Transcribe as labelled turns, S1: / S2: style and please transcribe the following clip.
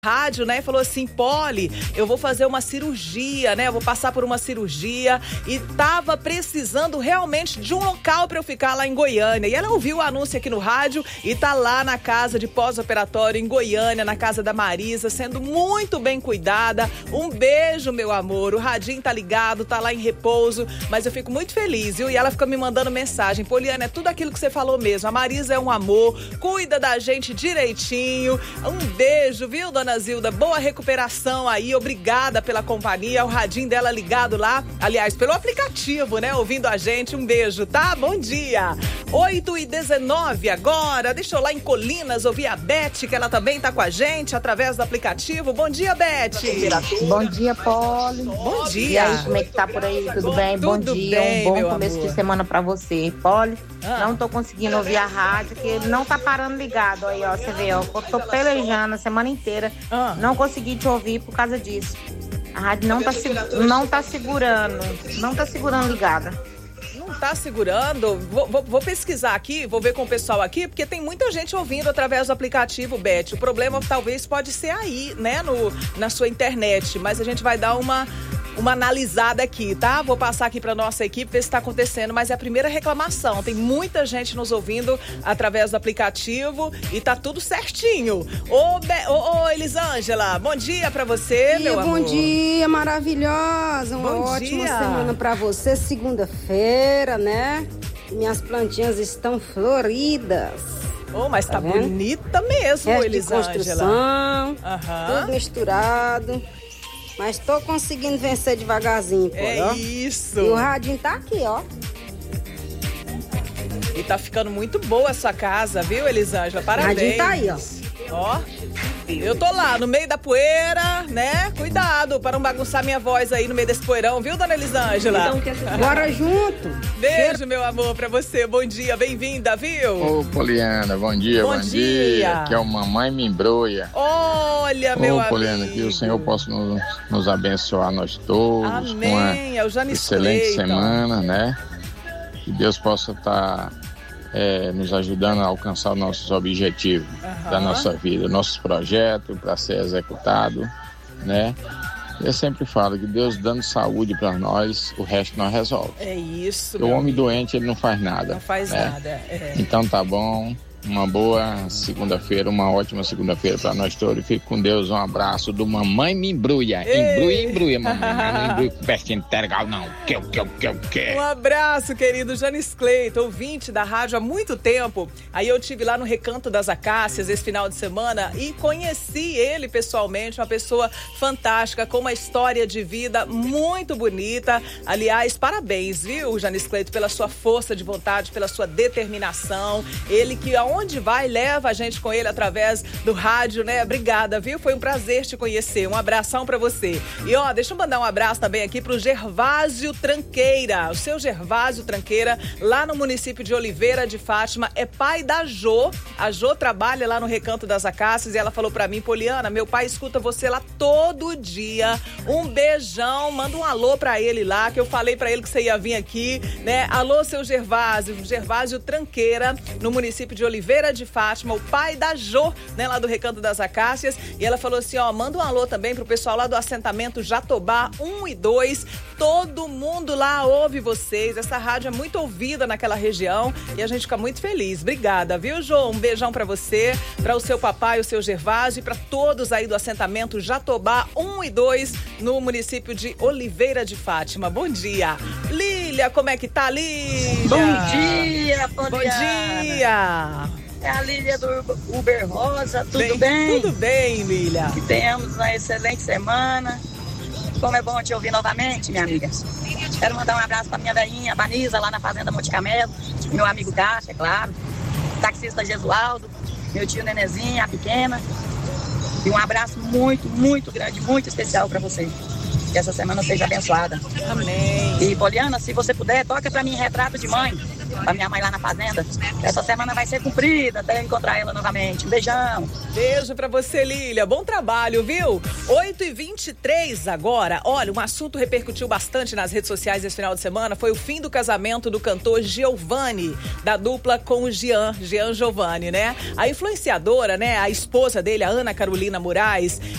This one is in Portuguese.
S1: rádio, né, e falou assim: Poli, eu vou fazer uma cirurgia, né, eu vou passar por uma cirurgia e tava precisando realmente de um local para eu ficar lá em Goiânia. E ela ouviu o anúncio aqui no rádio e tá lá na casa de pós-operatório em Goiânia, na casa da Marisa, sendo muito bem cuidada. Um beijo, meu amor. O radinho tá ligado, tá lá em repouso, mas eu fico muito feliz, viu? E ela fica me mandando mensagem: Poliana, é tudo aquilo que você falou mesmo. A Marisa é um amor, cuida da gente direitinho. Um beijo, viu, dona Zilda? Boa recuperação aí, obrigada pela companhia, o radinho dela ligado lá, aliás, pelo aplicativo, né, ouvindo a gente. Um beijo, tá? Bom dia. 8h19 agora, deixa eu lá em Colinas ouvir a Beth, que ela também tá com a gente através do aplicativo. Bom dia, Beth.
S2: Bom dia, Poli.
S1: Bom dia.
S2: E aí, como é que tá por aí? Tudo bem?
S1: Tudo
S2: bom dia,
S1: bem,
S2: um bom começo de semana pra você, Poli. Não tô conseguindo ouvir a rádio, que ele não tá parando ligado aí, ó, você vê, ó, eu tô pelejando a semana inteira. Não consegui te ouvir por causa disso. A rádio não tá segurando ligada.
S1: Não tá segurando? Vou pesquisar aqui, vou ver com o pessoal aqui, porque tem muita gente ouvindo através do aplicativo, Beth. O problema talvez pode ser aí, né, na sua internet, mas a gente vai dar uma analisada aqui, tá? Vou passar aqui pra nossa equipe ver se tá acontecendo, mas é a primeira reclamação. Tem muita gente nos ouvindo através do aplicativo e tá tudo certinho. Ô, Elisângela, bom dia pra você, meu amor.
S3: Bom dia, maravilhosa. Uma ótima semana pra você. Segunda-feira, né? Minhas plantinhas estão floridas.
S1: Oh, mas tá bonita mesmo, Elisângela.
S3: De construção, tudo misturado. Mas tô conseguindo vencer devagarzinho, pô.
S1: É isso.
S3: E o radinho tá aqui, ó.
S1: E tá ficando muito boa essa casa, viu, Elisângela? Parabéns.
S3: O radinho tá aí, ó.
S1: Ó, eu tô lá no meio da poeira, né? Cuidado para não bagunçar minha voz aí no meio desse poeirão, viu, dona Elisângela?
S3: Bora junto.
S1: Beijo, meu amor, pra você. Bom dia, bem-vinda, viu?
S4: Ô, Poliana, bom dia. Que é o Mamãe Me Embrulha.
S1: Olha, meu amigo.
S4: Ô, Poliana, que o Senhor possa nos abençoar nós todos.
S1: Amém.
S4: Com uma excelente semana, né? Que Deus possa estar nos ajudando a alcançar nossos objetivos da nossa vida, nossos projetos para ser executado, né? Eu sempre falo que Deus dando saúde para nós, o resto nós resolve.
S1: É isso.
S4: O homem doente, ele não faz nada.
S1: Não faz nada.
S4: Então tá bom. Uma boa segunda-feira, uma ótima segunda-feira para nós todos. Fique com Deus, um abraço do Mamãe Me Embrulha. Embrulha, mamãe. Não embrulha com pestinho tergal, não. Que.
S1: Um abraço, querido Janis Cleiton, ouvinte da rádio há muito tempo. Aí eu estive lá no Recanto das Acácias esse final de semana e conheci ele pessoalmente, uma pessoa fantástica, com uma história de vida muito bonita. Aliás, parabéns, viu, Janis Cleiton, pela sua força de vontade, pela sua determinação. Ele que aonde vai, leva a gente com ele através do rádio, né? Obrigada, viu? Foi um prazer te conhecer. Um abração pra você. E ó, deixa eu mandar um abraço também aqui pro Gervásio Tranqueira. O seu Gervásio Tranqueira, lá no município de Oliveira de Fátima, é pai da Jô. A Jô trabalha lá no Recanto das Acácias e ela falou pra mim: Poliana, meu pai escuta você lá todo dia. Um beijão, manda um alô pra ele lá, que eu falei pra ele que você ia vir aqui, né? Alô, seu Gervásio Tranqueira, no município de Oliveira de Fátima, o pai da Jô, né, lá do Recanto das Acácias. E ela falou assim, ó, manda um alô também pro pessoal lá do assentamento Jatobá 1 e 2. Todo mundo lá ouve vocês. Essa rádio é muito ouvida naquela região e a gente fica muito feliz. Obrigada, viu, Jô? Um beijão pra você, pra o seu papai, o seu Gervásio e pra todos aí do assentamento Jatobá 1 e 2 no município de Oliveira de Fátima. Bom dia. Lília, como é que tá, Lília?
S5: Bom dia, Poliana.
S1: Bom dia.
S5: É a Lília do Uber Rosa, tudo bem?
S1: Tudo bem, Lília.
S5: Que tenhamos uma excelente semana. Como é bom te ouvir novamente, minha amiga. Quero mandar um abraço pra minha velhinha, Vanisa, lá na Fazenda Monte Camelo. Meu amigo Caixa, é claro. Taxista Gesualdo, meu tio Nenezinho, a pequena. E um abraço muito, muito grande, muito especial pra você. Que essa semana seja abençoada.
S1: Amém.
S5: E, Poliana, se você puder, toca pra mim Retrato de Mãe, pra minha mãe lá na fazenda. Essa semana vai ser cumprida até eu encontrar ela novamente. Um beijão.
S1: Beijo pra você, Lília. Bom trabalho, viu? 8h23 agora. Olha, um assunto repercutiu bastante nas redes sociais esse final de semana. Foi o fim do casamento do cantor Giovanni, da dupla com o Jean Giovanni, né? A influenciadora, né, a esposa dele, a Ana Carolina Moraes,